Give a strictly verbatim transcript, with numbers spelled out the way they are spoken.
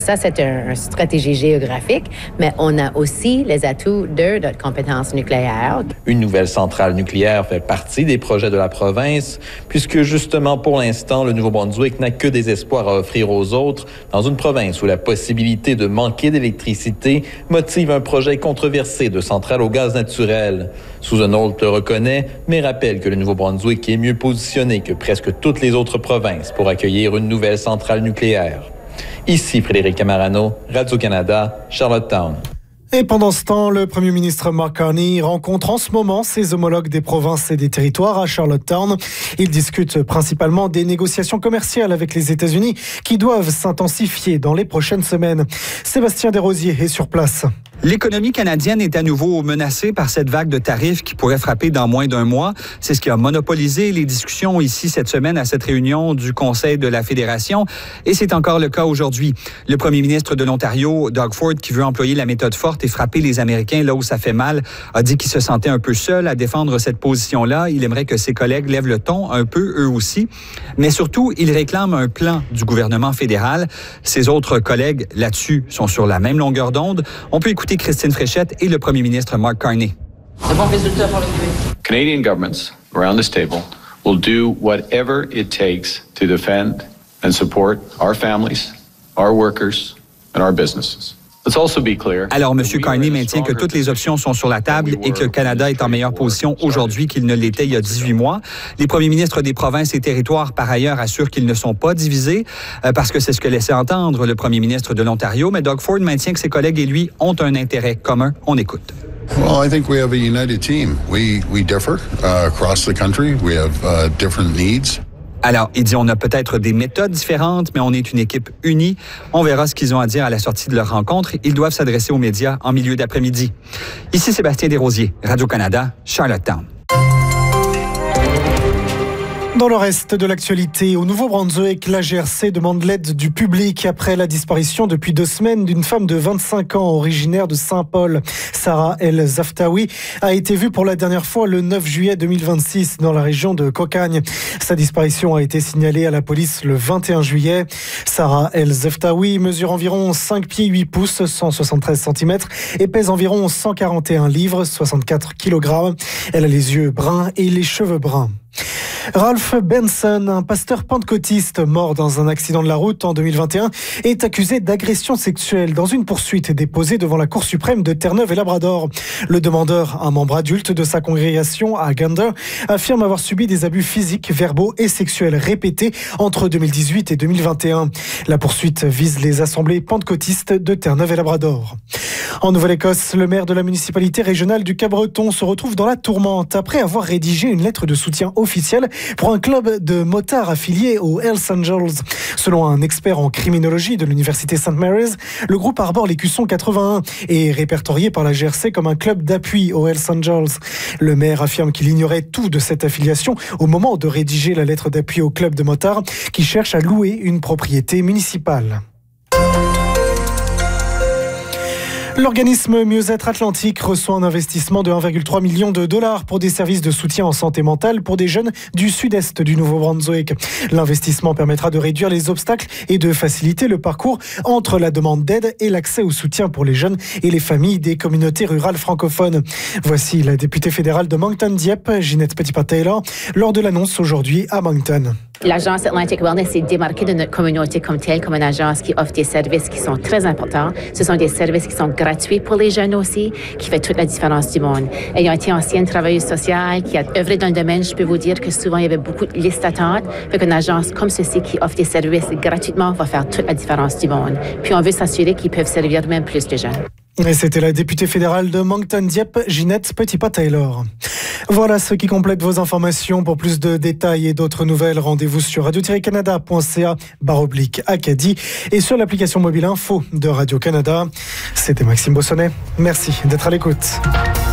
Ça, c'est un- une stratégie géographique, mais on a aussi les atouts de notre compétence nucléaire. Une nouvelle centrale nucléaire fait partie des projets de la province, puisque justement, pour l'instant, le Nouveau-Brunswick n'a que des espoirs à offrir aux autres dans une province où la possibilité de manquer d'électricité motive un projet controversé de centrale au gaz naturel. Susan Holt le reconnaît, mais rappelle que le Nouveau-Brunswick est mieux positionné que presque toutes les autres provinces pour accueillir une nouvelle centrale nucléaire. Ici Frédéric Camarano, Radio-Canada, Charlottetown. Et pendant ce temps, le Premier ministre Mark Carney rencontre en ce moment ses homologues des provinces et des territoires à Charlottetown. Il discute principalement des négociations commerciales avec les États-Unis qui doivent s'intensifier dans les prochaines semaines. Sébastien Desrosiers est sur place. L'économie canadienne est à nouveau menacée par cette vague de tarifs qui pourrait frapper dans moins d'un mois. C'est ce qui a monopolisé les discussions ici cette semaine à cette réunion du Conseil de la Fédération. Et c'est encore le cas aujourd'hui. Le premier ministre de l'Ontario, Doug Ford, qui veut employer la méthode forte et frapper les Américains là où ça fait mal, a dit qu'il se sentait un peu seul à défendre cette position-là. Il aimerait que ses collègues lèvent le ton un peu, eux aussi. Mais surtout, il réclame un plan du gouvernement fédéral. Ses autres collègues, là-dessus, sont sur la même longueur d'onde. On peut écouter Christine Fréchette et le premier ministre Mark Carney. C'est bon résultat pour le Québec. Canadian governments around this table will do whatever it takes to defend and support our families, our workers and our businesses. Let's also be clear. Alors, M. Carney maintient que toutes les options sont sur la table et que le Canada est en meilleure position aujourd'hui qu'il ne l'était il y a dix-huit mois. Les premiers ministres des provinces et territoires, par ailleurs, assurent qu'ils ne sont pas divisés euh, parce que c'est ce que laissait entendre le premier ministre de l'Ontario. Mais Doug Ford maintient que ses collègues et lui ont un intérêt commun. On écoute. Well, I think we have a united team. We, we differ uh, across the country. We have uh, different needs. Alors, il dit on a peut-être des méthodes différentes, mais on est une équipe unie. On verra ce qu'ils ont à dire à la sortie de leur rencontre. Ils doivent s'adresser aux médias en milieu d'après-midi. Ici Sébastien Desrosiers, Radio-Canada, Charlottetown. Dans le reste de l'actualité, au Nouveau-Brunswick, la G R C demande l'aide du public après la disparition depuis deux semaines d'une femme de vingt-cinq ans originaire de Saint-Paul. Sarah El Zaftaoui a été vue pour la dernière fois le neuf juillet deux mille vingt-six dans la région de Cocagne. Sa disparition a été signalée à la police le vingt et un juillet. Sarah El Zaftaoui mesure environ cinq pieds huit pouces, cent soixante-treize centimètres et pèse environ cent quarante et un livres, soixante-quatre kilogrammes. Elle a les yeux bruns et les cheveux bruns. Ralph Benson, un pasteur pentecôtiste mort dans un accident de la route en deux mille vingt et un, est accusé d'agression sexuelle dans une poursuite déposée devant la Cour suprême de Terre-Neuve et Labrador. Le demandeur, un membre adulte de sa congrégation à Gander, affirme avoir subi des abus physiques, verbaux et sexuels répétés entre deux mille dix-huit et deux mille vingt et un. La poursuite vise les assemblées pentecôtistes de Terre-Neuve et Labrador. En Nouvelle-Écosse, le maire de la municipalité régionale du Cap-Breton se retrouve dans la tourmente après avoir rédigé une lettre de soutien officielle pour un club de motards affilié aux Hells Angels. Selon un expert en criminologie de l'université Saint Mary's, le groupe arbore l'écusson quatre-vingt-un et est répertorié par la G R C comme un club d'appui aux Hells Angels. Le maire affirme qu'il ignorait tout de cette affiliation au moment de rédiger la lettre d'appui au club de motards qui cherche à louer une propriété municipale. L'organisme Mieux-être Atlantique reçoit un investissement de un virgule trois million de dollars pour des services de soutien en santé mentale pour des jeunes du sud-est du Nouveau-Brunswick. L'investissement permettra de réduire les obstacles et de faciliter le parcours entre la demande d'aide et l'accès au soutien pour les jeunes et les familles des communautés rurales francophones. Voici la députée fédérale de Moncton-Dieppe, Ginette Petitpas-Taylor, lors de l'annonce aujourd'hui à Moncton. L'agence Atlantic Wellness s'est démarquée de notre communauté comme telle, comme une agence qui offre des services qui sont très importants. Ce sont des services qui sont gratuits pour les jeunes aussi, qui fait toute la différence du monde. Ayant été ancienne travailleuse sociale, qui a œuvré dans le domaine, je peux vous dire que souvent il y avait beaucoup de listes d'attente. Fait qu'une agence comme ceci qui offre des services gratuitement va faire toute la différence du monde. Puis on veut s'assurer qu'ils peuvent servir même plus de jeunes. Et c'était la députée fédérale de Moncton-Dieppe, Ginette Petitpas-Taylor. Voilà ce qui complète vos informations. Pour plus de détails et d'autres nouvelles, rendez-vous sur radio tiret canada point c a barre oblique Acadie et sur l'application mobile info de Radio-Canada. C'était Maxime Bossonnet. Merci d'être à l'écoute.